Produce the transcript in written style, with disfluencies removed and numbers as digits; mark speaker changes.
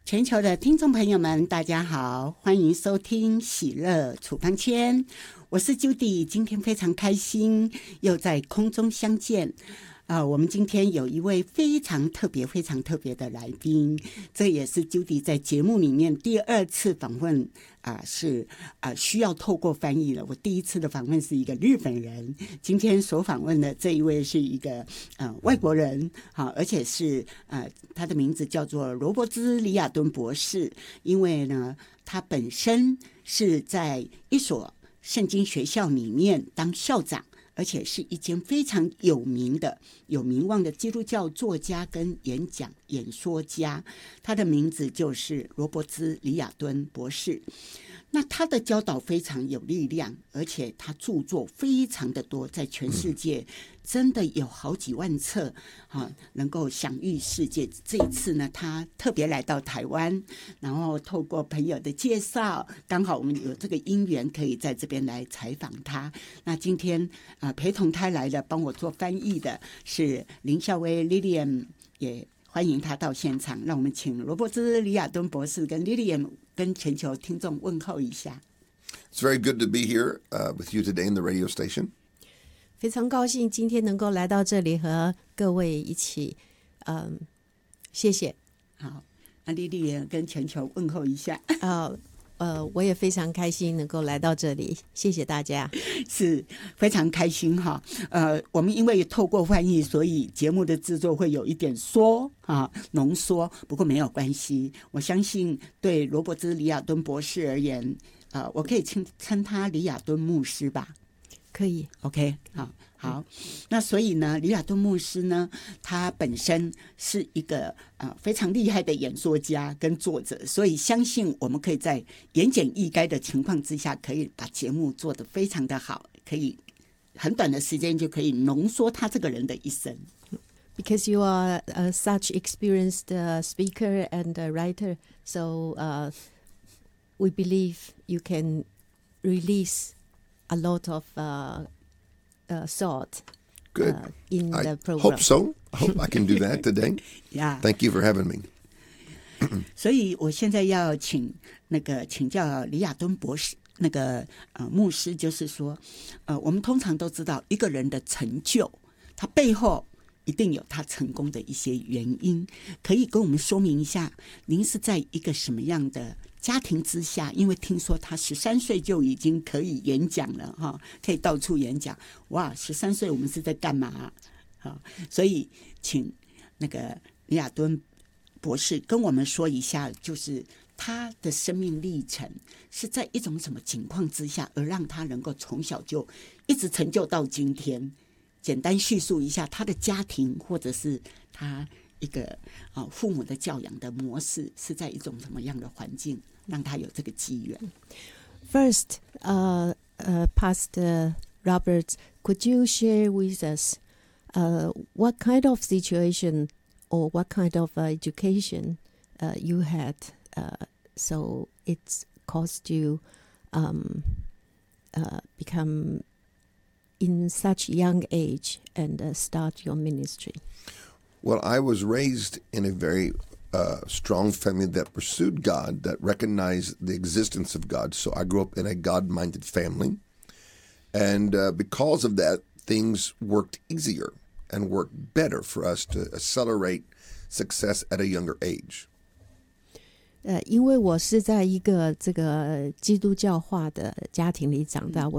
Speaker 1: 全球的听众朋友们大家好，欢迎收听喜乐处方签，我是 Judy， 今天非常开心又在空中相见。我们今天有一位非常特别的来宾，这也是 Judy 在节目里面第二次访问，是需要透过翻译了。我第一次的访问是一个日本人，今天所访问的这一位是一个外国人，而且是他的名字叫做罗伯兹·李亚敦博士。因为呢，他本身是在一所圣经学校里面当校长，而且是一间非常有名望的基督教作家跟演说家，他的名字就是罗伯兹·李亚敦博士。那他的教导非常有力量，而且他著作非常的多，在全世界真的有好几万册，能够享誉世界。这一次呢，他特别来到台湾，然后透过朋友的介绍，刚好我们有这个因缘可以在这边来采访他。那今天陪同他来的，帮我做翻译的是林孝威 Lilian， 也欢迎他到现场。让我们请罗伯兹·李亚敦博士跟 Lilian 跟全球听众问候一下。
Speaker 2: It's very good to be here with you today in the radio station.
Speaker 3: 非常高兴今天能够来到这里和各位一起，谢谢。
Speaker 1: 好，那 Lilian 跟全球问候一下。
Speaker 3: 我也非常开心能够来到这里，谢谢大家。
Speaker 1: 是非常开心哈。我们因为透过翻译，所以节目的制作会有一点浓缩，不过没有关系。我相信对罗伯兹·李亚敦博士而言，我可以称他李亚敦牧师吧？
Speaker 3: 可以。
Speaker 1: OK， 好。那所以呢，李亚敦牧师呢，他本身是一个非常厉害的演说家跟作者，所以相信我们可以在言简意赅的情况之下，可以把节目做得非常的好，可以很短的时间就可以浓缩他这个人的一生。
Speaker 3: Because you are such experienced speaker and writer, so we believe you can release a lot of thought in the program.
Speaker 2: I hope so. I hope I can do that today.
Speaker 1: Yeah.
Speaker 2: Thank you for having me.
Speaker 1: 所以我现在要请教李亚敦博士牧师，就是说我们通常都知道一个人的成就，他背后一定有他成功的一些原因，可以跟我们说明一下，您是在一个什么样的家庭之下？因为听说他13岁就已经可以演讲了，可以到处演讲。哇，13岁我们是在干嘛？所以请那个李亚敦博士跟我们说一下，就是他的生命历程是在一种什么情况之下，而让他能够从小就一直成就到今天。简单叙述一下他的家庭，或者是他一个父母的教养的模式是在一种什么样的环境，让他有这个机缘。
Speaker 3: First, Pastor Robert, could you share with us what kind of situation or what kind of education you had, so it's caused you become in such young age and start your ministry?
Speaker 2: Well, I was raised in a very strong family that pursued God, that recognized the existence of God. So I grew up in a God-minded family. And because of that, things worked easier and worked better for us to accelerate success at a younger age.
Speaker 3: 因为我是在一个这个基督教化的家庭里长大，